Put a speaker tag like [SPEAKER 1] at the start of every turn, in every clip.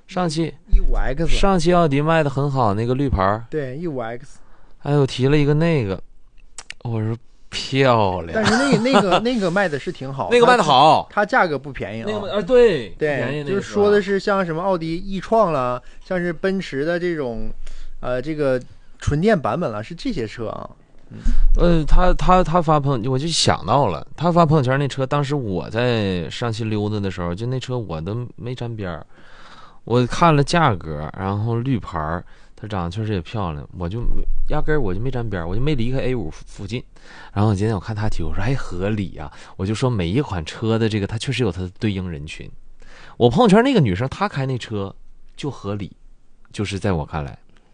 [SPEAKER 1] 上汽
[SPEAKER 2] E5X，
[SPEAKER 1] 上汽奥迪卖的很好，那个绿牌。
[SPEAKER 2] 对 E5X，
[SPEAKER 1] 哎，我提了一个那个，我说漂亮。
[SPEAKER 2] 但是那个卖的是挺好，
[SPEAKER 1] 那个卖的好，
[SPEAKER 2] 它价格不便宜啊。
[SPEAKER 1] 那个对
[SPEAKER 2] 对，就是说的是像什么奥迪 e 创啦，像是奔驰的这种，这个纯电版本了，是这些车啊。
[SPEAKER 1] 他发朋友，我就想到了，他发朋友圈那车，当时我在上汽溜达的时候，就那车我都没沾边儿。我看了价格，然后绿牌，它长得确实也漂亮，我就压根儿我就没沾边儿，我就没离开 A5 附近。然后今天我看他提，我说还合理啊，我就说每一款车的这个它确实有它的对应人群。我朋友圈那个女生她开那车就合理，就是在我看来。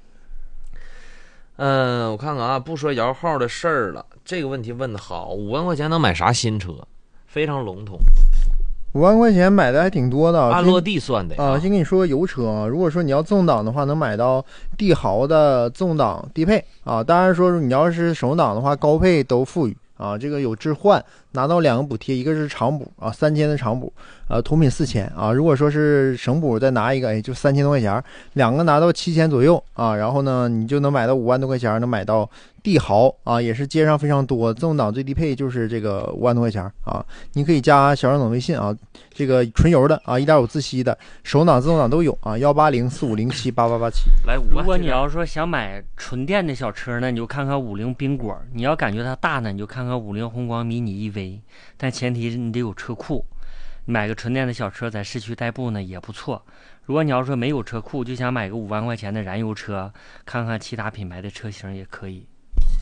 [SPEAKER 1] 我看看啊，不说摇号的事儿了。这个问题问的好，5万块钱能买啥新车？非常笼统。
[SPEAKER 2] 5万块钱买的还挺多的，
[SPEAKER 1] 按落地算的
[SPEAKER 2] 啊。先跟你说个油车啊，如果说你要自动挡的话，能买到帝豪的自动挡低配啊。当然说你要是手动挡的话，高配都富裕啊。这个有置换，拿到2个补贴，一个是长补啊，3000的长补，同品4000啊。如果说是省补再拿一个，就3000多块钱，2个拿到7000左右啊。然后呢，你就能买到5万多块钱，能买到帝豪啊，也是街上非常多，自动挡最低配就是这个5万多块钱啊。你可以加小张总微信啊，这个纯油的啊，1.5自吸的，手动挡、自动挡都有啊，18045078887。
[SPEAKER 1] 来5万。
[SPEAKER 3] 如果你要说想买纯电的小车呢，你就看看50冰果；你要感觉它大呢，你就看看50宏光迷你 EV。但前提是你得有车库，买个纯电的小车在市区代步呢也不错。如果你要说没有车库，就想买个5万块钱的燃油车，看看其他品牌的车型也可以。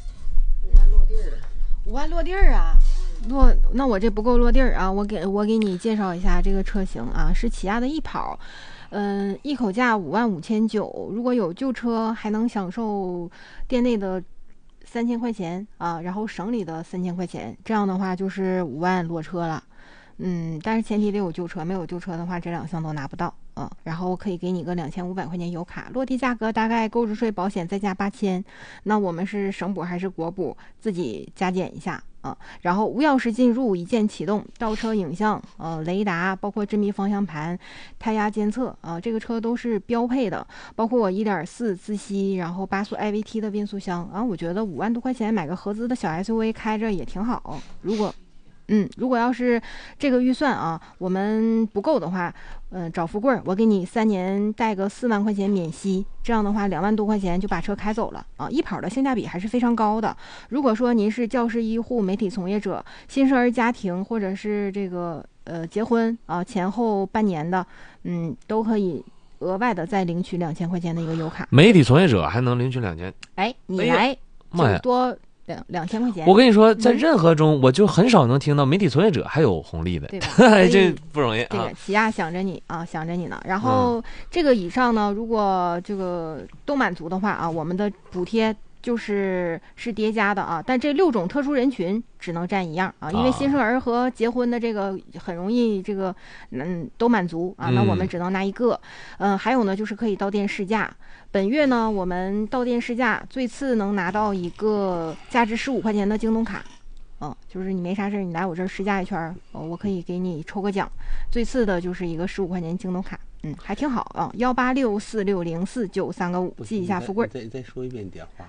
[SPEAKER 4] 5万落地儿啊，那我这不够落地儿啊！我给你介绍一下这个车型啊，是起亚的翼跑，一口价55900，如果有旧车还能享受店内的3000块钱啊，然后省里的3000块钱，这样的话就是5万落车了。但是前提得有旧车，没有旧车的话，这2项都拿不到。然后可以给你个2500块钱油卡，落地价格大概购置税、保险再加8000，那我们是省补还是国补，自己加减一下啊。然后无钥匙进入，一键启动，倒车影像、雷达，包括真皮方向盘、胎压监测啊，这个车都是标配的，包括我1.4自吸，然后8速 IVT 的变速箱啊。我觉得5万多块钱买个合资的小 SUV 开着也挺好。如果要是这个预算啊，我们不够的话，找富贵，我给你3年贷个4万块钱免息，这样的话2万多块钱就把车开走了啊！翼跑的性价比还是非常高的。如果说您是教师、医护、媒体从业者、新生儿家庭，或者是这个结婚啊前后半年的，都可以额外的再领取2000块钱的一个油卡。
[SPEAKER 1] 媒体从业者还能领取2000？
[SPEAKER 4] 哎，你来就多2000块钱。
[SPEAKER 1] 我跟你说，在任何中，我就很少能听到媒体从业者还有红利的，
[SPEAKER 4] 对吧？
[SPEAKER 1] 这不容易啊。
[SPEAKER 4] 这个起亚想着你啊，想着你呢。然后这个以上呢，如果这个都满足的话啊，我们的补贴是叠加的啊，但这6种特殊人群只能占一样啊，因为新生儿和结婚的这个很容易这个都满足啊，那我们只能拿一个。还有呢，就是可以到店试驾。本月呢，我们到店试驾最次能拿到一个价值15块钱的京东卡。就是你没啥事，你来我这儿试驾一圈，我可以给你抽个奖。最次的就是一个15块钱京东卡，还挺好啊。18646049395，记一下富贵。
[SPEAKER 5] 再说一遍电话。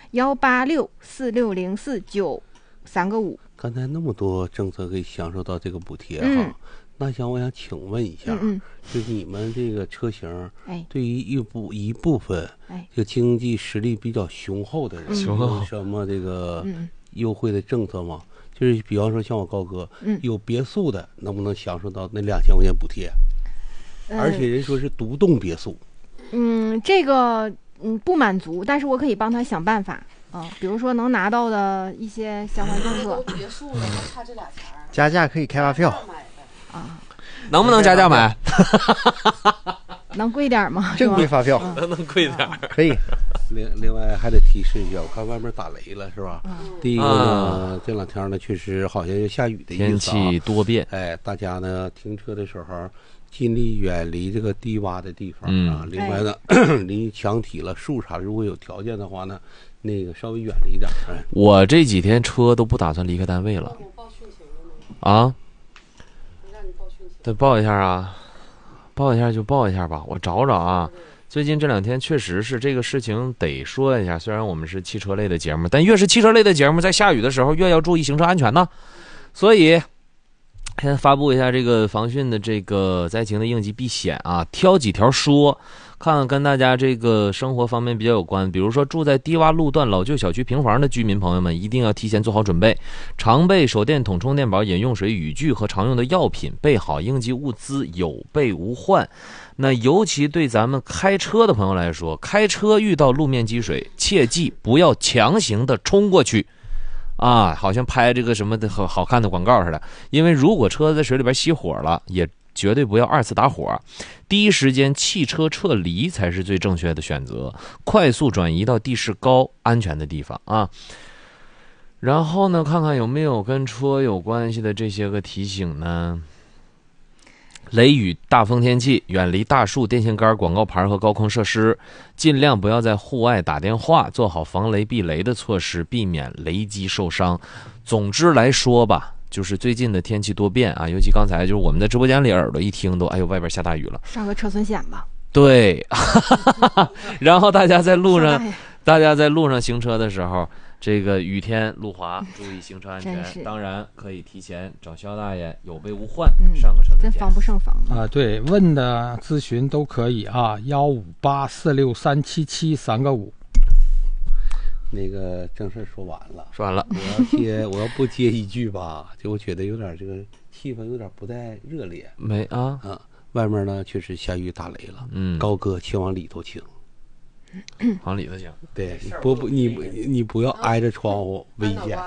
[SPEAKER 4] 18646049395。
[SPEAKER 5] 刚才那么多政策可以享受到这个补贴哈。那我想请问一下，就是你们这个车型，对于一部分这个经济实力比较雄厚的人，有什么这个优惠的政策吗？就是比方说像我高哥，有别墅的，能不能享受到那2000块钱补贴？而且人说是独栋别墅。
[SPEAKER 4] 这个不满足，但是我可以帮他想办法比如说能拿到的一些相关政策。
[SPEAKER 6] 别墅了，还差这俩钱儿。
[SPEAKER 2] 加价可以开发票。
[SPEAKER 1] 能不能加价买？
[SPEAKER 4] 能贵点吗？
[SPEAKER 2] 正规发票
[SPEAKER 1] 能贵点
[SPEAKER 2] 可以。
[SPEAKER 5] 另外还得提示一下，我看外面打雷了是吧？第一个呢，这2天呢确实好像要下雨的意思，
[SPEAKER 1] 天气多变。
[SPEAKER 5] 大家呢停车的时候尽力远离这个低洼的地方啊。另外呢，离墙体了、树啥，如果有条件的话呢，那个稍微远离一点。
[SPEAKER 1] 我这几天车都不打算离开单位了。啊？得报一下啊！ 报一下就报一下吧，我找找啊。最近这2天确实是这个事情得说一下，虽然我们是汽车类的节目，但越是汽车类的节目，在下雨的时候越要注意行车安全呢。所以先发布一下这个防汛的这个灾情的应急避险啊，挑几条说，看看跟大家这个生活方面比较有关。比如说住在低洼路段老旧小区平房的居民朋友们，一定要提前做好准备，常备手电筒、充电宝、饮用水、雨具和常用的药品，备好应急物资，有备无患。那尤其对咱们开车的朋友来说，开车遇到路面积水，切记不要强行的冲过去啊，好像拍这个什么的好看的广告似的。因为如果车在水里边熄火了，也绝对不要2次打火，第一时间汽车撤离才是最正确的选择，快速转移到地势高安全的地方啊。然后呢，看看有没有跟车有关系的这些个提醒呢？雷雨大风天气，远离大树、电线杆、广告牌和高空设施，尽量不要在户外打电话，做好防雷避雷的措施，避免雷击受伤。总之来说吧，就是最近的天气多变啊，尤其刚才就是我们在直播间里耳朵一听都，哎呦，外边下大雨了，
[SPEAKER 4] 上个车损险吧。
[SPEAKER 1] 对，然后大家在路上行车的时候，这个雨天路滑，注意行车安全。当然可以提前找肖大爷有备无患，上个车损险。
[SPEAKER 4] 真防不胜防
[SPEAKER 7] 啊！对，问的咨询都可以啊，158463773个5。
[SPEAKER 5] 那个正事说完了，
[SPEAKER 1] 说完了。
[SPEAKER 5] 我要不接一句吧，就我觉得有点这个气氛有点不太热烈。
[SPEAKER 1] 没啊，
[SPEAKER 5] 外面呢确实下雨打雷了。高哥请往里头请。
[SPEAKER 1] 往里头请。
[SPEAKER 5] 对，你不要挨着窗户，危险。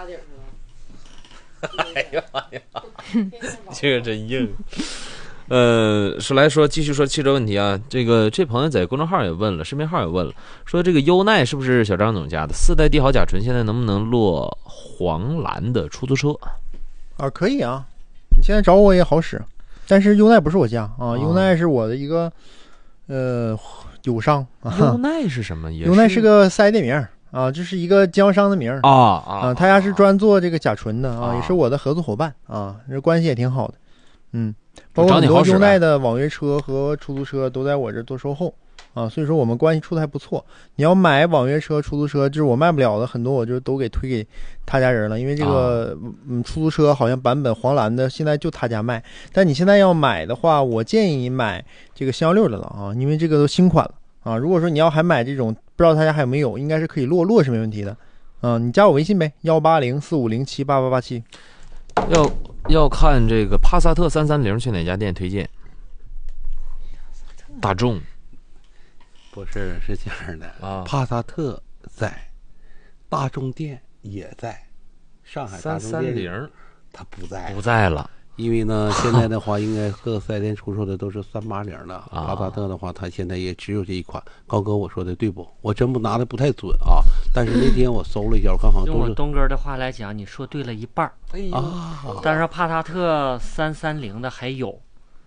[SPEAKER 1] 哎呀妈呀，这个真硬。继续说汽车问题啊。这朋友在公众号也问了，视频号也问了，说这个优奈是不是小张总家的4代帝豪甲醇，现在能不能落黄蓝的出租车
[SPEAKER 2] 啊？可以啊，你现在找我也好使，但是优奈不是我家啊，优奈是我的一个友商啊。
[SPEAKER 1] 优奈是什么？
[SPEAKER 2] 优奈是个4S店名啊，这是一个经销商的名他家是专做这个甲醇的啊，也是我的合作伙伴啊，这关系也挺好的。包括很多优奈的网约车和出租车都在我这做售后啊，所以说我们关系处的还不错。你要买网约车、出租车，就是我卖不了的很多，我就都给推给他家人了。因为这个出租车好像版本黄蓝的现在就他家卖，但你现在要买的话，我建议你买这个716的了啊，因为这个都新款了啊。如果说你要还买这种，不知道他家还有没有，应该是可以落是没问题的。你加我微信呗，18045078887。
[SPEAKER 1] 要看这个帕萨特330去哪家店推荐？大众
[SPEAKER 5] 不是这样的啊，帕萨特在，大众店也在，上海大众店
[SPEAKER 1] 330
[SPEAKER 5] 它不
[SPEAKER 1] 在了。
[SPEAKER 5] 因为呢，现在的话，应该各4S店出售的都是380的。帕萨特的话，它现在也只有这一款。高哥，我说的对不？我真不拿的不太准啊。但是那天我搜了一下，我看好像都是。
[SPEAKER 3] 用我东哥的话来讲，你说对了一半啊。但是帕萨特330的还有，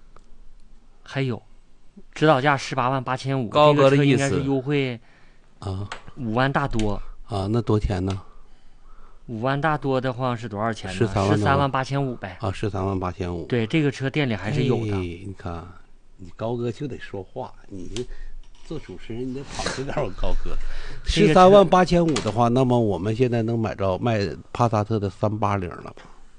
[SPEAKER 3] 指导价188500，
[SPEAKER 1] 高哥的意思
[SPEAKER 3] 应该是优惠
[SPEAKER 5] 啊
[SPEAKER 3] 5万大多
[SPEAKER 5] 啊。那多钱呢
[SPEAKER 3] ？5万大多的话是多少钱呢？138500呗。
[SPEAKER 5] 啊，138500。
[SPEAKER 3] 对，这个车店里还是有的。
[SPEAKER 5] 你看，你高哥就得说话，你做主持人你得跑着点。我高哥，138500的话，那么我们现在能卖帕萨特的380了，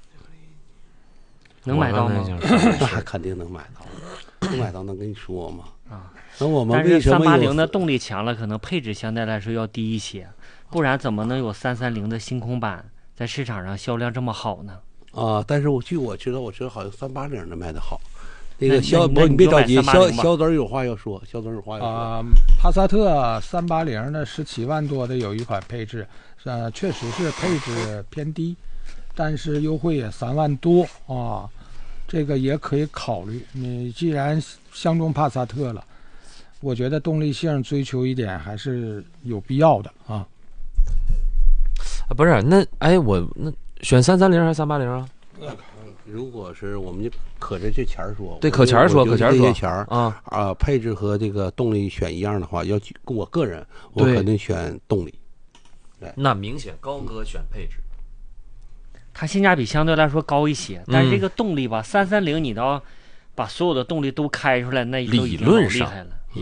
[SPEAKER 3] 能买到吗？
[SPEAKER 5] 那肯定能买到，能买到能跟你说吗？那我们为什么
[SPEAKER 3] 380的动力强了，可能配置相对来说要低一些。不然怎么能有330的星空版在市场上销量这么好呢？
[SPEAKER 5] 但是据我知道好像380的卖的好。那个你别着急，肖总有话要说。
[SPEAKER 7] 帕萨特380的17万多的有一款配置，确实是配置偏低，但是优惠也3万多啊，这个也可以考虑。你既然相中帕萨特了，我觉得动力性追求一点还是有必要的啊。
[SPEAKER 1] 不是，那选330还是380啊？
[SPEAKER 5] 如果是我们就可着这钱说，
[SPEAKER 1] 对，可钱说
[SPEAKER 5] 配置和这个动力选一样的话，我个人我肯定选动力。对，
[SPEAKER 1] 那明显高哥选配置，
[SPEAKER 3] 它性价比相对来说高一些，但是这个动力吧，330你到把所有的动力都开出来，那都已经
[SPEAKER 1] 理论上
[SPEAKER 3] 厉害了。